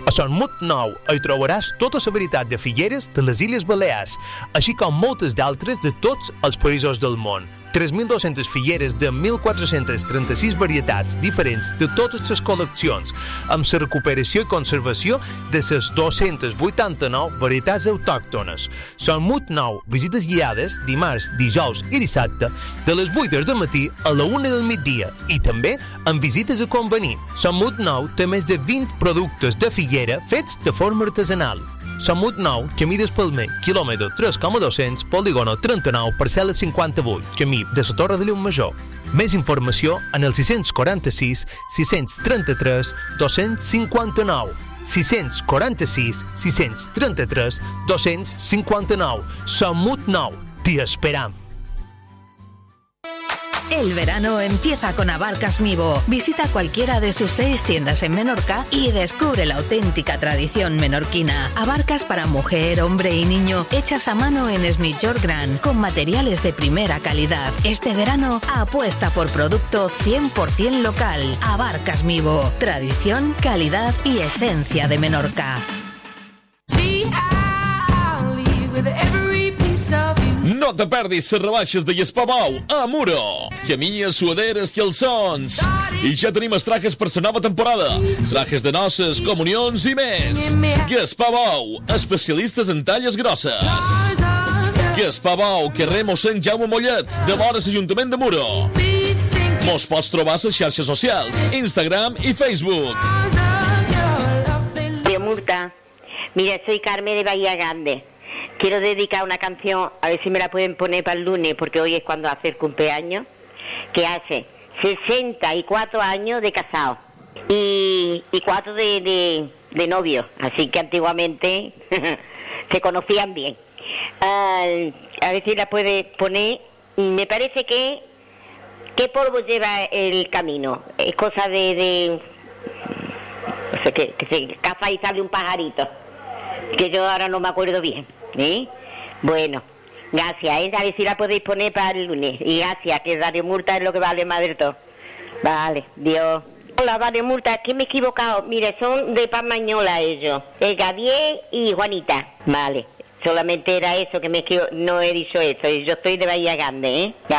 A Son Mut Nou hi trobaràs tota la varietat de figueres de les Illes Balears, així com moltes d'altres de tots els països del món. 3.200 figueres de 1.436 varietats diferents de totes les col·leccions, amb la recuperació i conservació de les 289 varietats autòctones. Son Mut Nou, visites guiades dimarts, dijous i dissabte de les 8 del matí a la 1 del migdia i també amb visites a convenir. Son Mut Nou té més de 20 productes de figuera fets de forma artesanal. Son Mut Nou, camí d'Espalmer, quilòmetre 3,200, polígono 39, parcel·la 58, camí de la Torre de Llumajor. Més informació en el 646 633 259. 646 633 259. Son Mut Nou, t'hi esperam. El verano empieza con Abarcas Mivo. Visita cualquiera de sus 6 tiendas en Menorca y descubre la auténtica tradición menorquina. Abarcas para mujer, hombre y niño, hechas a mano en Es Mitjor Gran, con materiales de primera calidad. Este verano apuesta por producto 100% local. Abarcas Mivo. Tradición, calidad y esencia de Menorca. No te perdis les rebaixes de Gaspar a Muro. Camilles, suaderes, calçons. I ja tenim els trajes per la nova temporada. Trajes de noces, comunions i més. Gaspar, especialistes en talles grosses. Gaspar, carrer Mossèn Jaume Mollet, de vora l'Ajuntament de Muro. Mos pots trobar a les xarxes socials, Instagram y Facebook. Murta, mira, soy Carmen de Bahía Grande. Quiero dedicar una canción, a ver si me la pueden poner para el lunes, porque hoy es cuando hace el cumpleaños, que hace 64 años de casado y 4 de novio, así que antiguamente se conocían bien. A ver si la puede poner. Me parece que ¿qué polvo lleva el camino? Es cosa de o sea, que se caza y sale un pajarito, que yo ahora no me acuerdo bien. Bueno, gracias, a ver si la podéis poner para el lunes. Y gracias, que Radio Murta es lo que vale más de todo. Vale, Dios. Hola, Radio Murta, que me he equivocado. Mire, son de Pamañola ellos. Gabriel y Juanita. Vale, solamente era eso que no he dicho eso. Yo estoy de Bahía Grande,